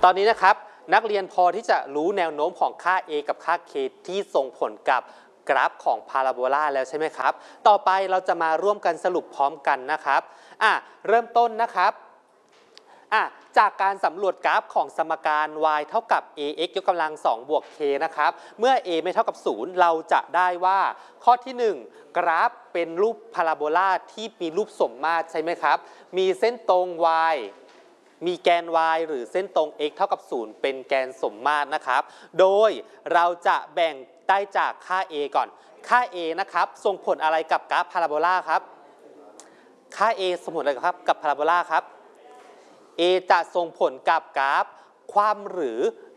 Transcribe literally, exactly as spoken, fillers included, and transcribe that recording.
ตอนนี้นะครับนักเรียนพอที่จะรู้แนวโน้มของค่า a กับค่า k ที่ส่งผลกับกราฟของพาราโบลาแล้วใช่ไหมครับต่อไปเราจะมาร่วมกันสรุปพร้อมกันนะครับอ่ะเริ่มต้นนะครับอ่ะจากการสำรวจกราฟของสมการ y เท่ากับ ax ยกกำลังสองบวก k นะครับเมื่อ a ไม่เท่ากับศูนย์เราจะได้ว่าข้อที่หนึ่งกราฟเป็นรูปพาราโบลาที่มีรูปสมมาตรใช่ไหมครับมีเส้นตรง yมีแกน y หรือเส้นตรง x เท่ากับศูนย์เป็นแกนสมมาตรนะครับโดยเราจะแบ่งได้จากค่า a ก่อนค่า a นะครับส่งผลอะไรกับกราฟพาราโบลาครับค่า a ส่งผลอะไรครับกับพาราโบลาครับ a จะส่งผลกับกราฟความหรือ